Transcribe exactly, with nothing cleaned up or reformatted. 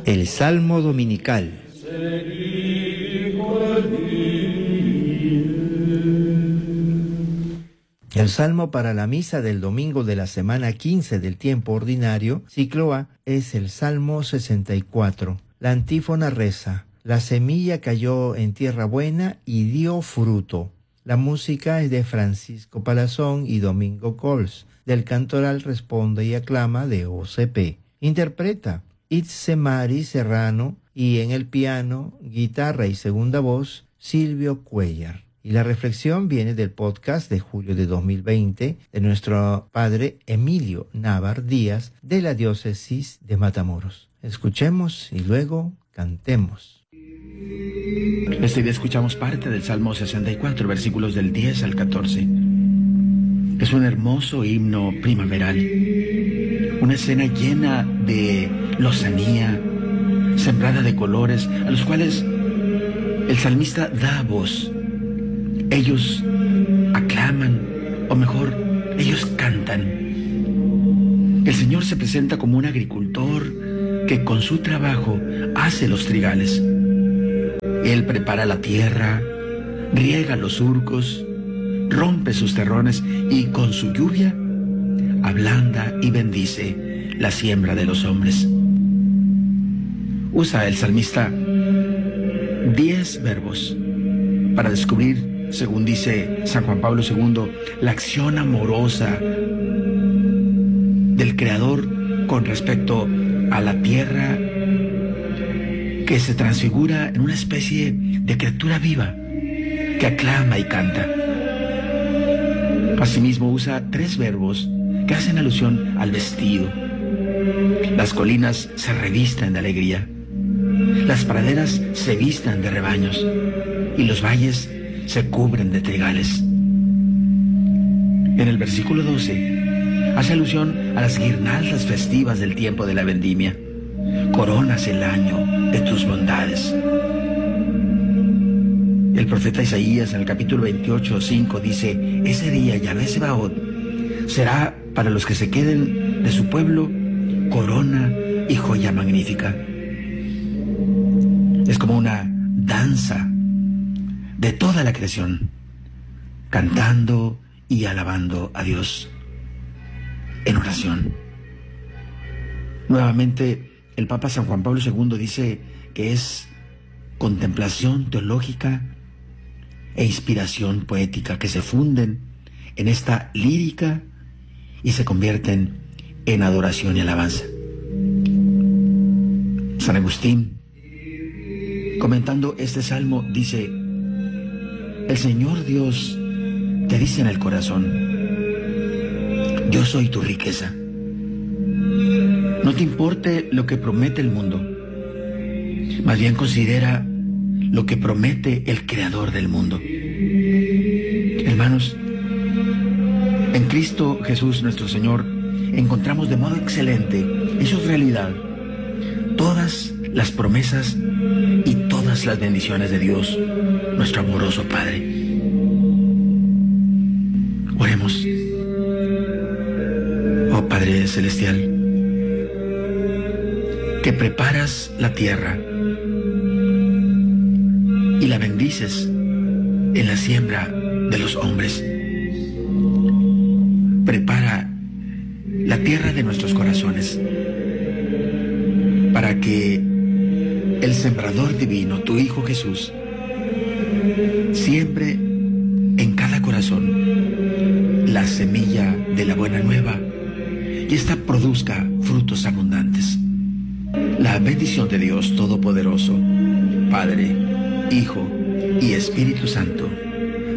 El Salmo Dominical. El Salmo para la misa del domingo de la semana quince del tiempo ordinario, ciclo A, es el Salmo sesenta y cuatro. La antífona reza: la semilla cayó en tierra buena y dio fruto. La música es de Francisco Palazón y Domingo Cols. Del cantoral responde y aclama de O C P. Interpreta Itze Mari Serrano y en el piano, guitarra y segunda voz, Silvio Cuellar. Y la reflexión viene del podcast de julio de dos mil veinte de nuestro padre Emilio Návar Díaz de la diócesis de Matamoros. Escuchemos y luego cantemos. Este día escuchamos parte del Salmo sesenta y cuatro, versículos del diez al catorce. Es un hermoso himno primaveral, una escena llena de lozanía, sembrada de colores, a los cuales el salmista da voz. Ellos aclaman, o mejor, ellos cantan. El Señor se presenta como un agricultor que con su trabajo hace los trigales. Él prepara la tierra, riega los surcos, rompe sus terrones y con su lluvia ablanda y bendice la siembra de los hombres. Usa el salmista diez verbos para descubrir, según dice San Juan Pablo segundo, la acción amorosa del Creador con respecto a la tierra, que se transfigura en una especie de criatura viva que aclama y canta. Asimismo usa tres verbos que hacen alusión al vestido. Las colinas se revisten de alegría, las praderas se vistan de rebaños y los valles se cubren de trigales. En el versículo doce hace alusión a las guirnaldas festivas del tiempo de la vendimia. Coronas el año de tus bondades. El profeta Isaías en el capítulo veintiocho, cinco dice: ese día Yahvé Sebaot será para los que se queden de su pueblo corona y joya magnífica. Es como una danza de toda la creación, cantando y alabando a Dios en oración. Nuevamente, el Papa San Juan Pablo segundo dice que es contemplación teológica e inspiración poética que se funden en esta lírica y se convierten en adoración y alabanza. San Agustín, comentando este salmo, dice: el Señor Dios te dice en el corazón: yo soy tu riqueza. No te importe lo que promete el mundo, más bien considera lo que promete el Creador del mundo. Hermanos, en Cristo Jesús nuestro Señor encontramos de modo excelente, eso es realidad, todas las promesas y todas las bendiciones de Dios, nuestro amoroso Padre. Oremos. Oh Padre Celestial, que preparas la tierra y la bendices en la siembra de los hombres. Prepara la tierra de nuestros corazones para que el sembrador divino, tu Hijo Jesús, siembre en cada corazón la semilla de la buena nueva y ésta produzca frutos abundantes. La bendición de Dios Todopoderoso, Padre, Hijo y Espíritu Santo,